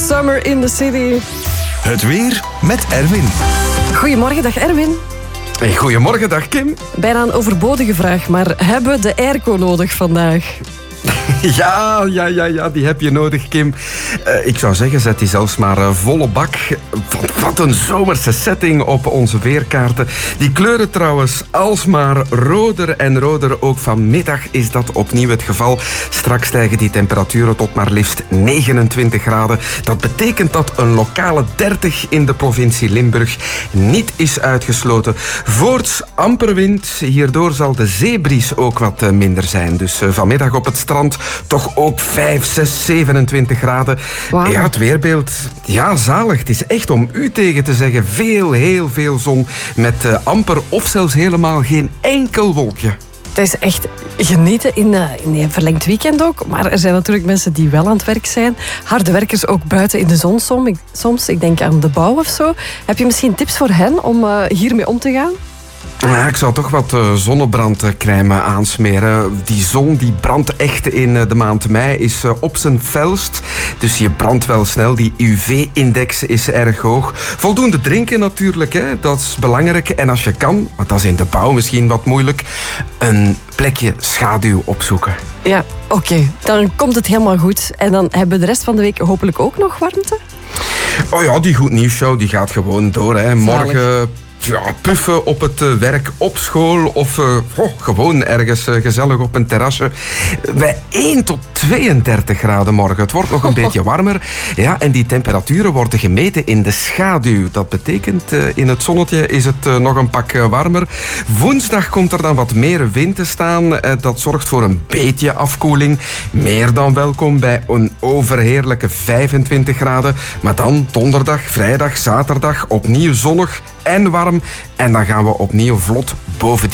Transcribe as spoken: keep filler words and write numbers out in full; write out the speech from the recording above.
Summer in the City. Het weer met Erwin. Goedemorgen, dag Erwin. Hey, goedemorgen, dag Kim. Bijna een overbodige vraag, maar hebben we de airco nodig vandaag? Ja, ja, ja, ja, die heb je nodig, Kim. Uh, ik zou zeggen, zet die zelfs maar uh, volle bak. Wat, wat een zomerse setting op onze weerkaarten. Die kleuren trouwens alsmaar roder en roder. Ook vanmiddag is dat opnieuw het geval. Straks stijgen die temperaturen tot maar liefst negenentwintig graden. Dat betekent dat een lokale dertig in de provincie Limburg niet is uitgesloten. Voorts amper wind. Hierdoor zal de zeebries ook wat uh, minder zijn. Dus uh, vanmiddag op het strand toch ook vijf, zes, zevenentwintig graden. Wow. Ja, het weerbeeld, ja, zalig. Het is echt om u tegen te zeggen. Veel, heel veel zon met uh, amper of zelfs helemaal geen enkel wolkje. Het is echt genieten in, uh, in een verlengd weekend ook. Maar er zijn natuurlijk mensen die wel aan het werk zijn. Harde werkers ook buiten in de zon soms. Ik, soms, ik denk aan de bouw of zo. Heb je misschien tips voor hen om uh, hiermee om te gaan? Ja, ik zou toch wat uh, zonnebrandcrème aansmeren. Die zon die brandt echt in uh, de maand mei, is uh, op zijn felst. Dus je brandt wel snel. Die U V-index is erg hoog. Voldoende drinken natuurlijk, hè. Dat is belangrijk. En als je kan, want dat is in de bouw misschien wat moeilijk, een plekje schaduw opzoeken. Ja, oké. Okay. Dan komt het helemaal goed. En dan hebben we de rest van de week hopelijk ook nog warmte? Oh ja, die Goed Nieuws Show die gaat gewoon door, hè. Morgen... Ja, puffen op het uh, werk, op school of uh, oh, gewoon ergens uh, gezellig op een terrasje. Bij één tot tweeëndertig graden morgen. Het wordt nog een beetje warmer. Ja, en die temperaturen worden gemeten in de schaduw. Dat betekent, uh, in het zonnetje is het uh, nog een pak uh, warmer. Woensdag komt er dan wat meer wind te staan. Uh, dat zorgt voor een beetje afkoeling. Meer dan welkom bij een overheerlijke vijfentwintig graden. Maar dan donderdag, vrijdag, zaterdag opnieuw zonnig en warm. En dan gaan we opnieuw vlot boven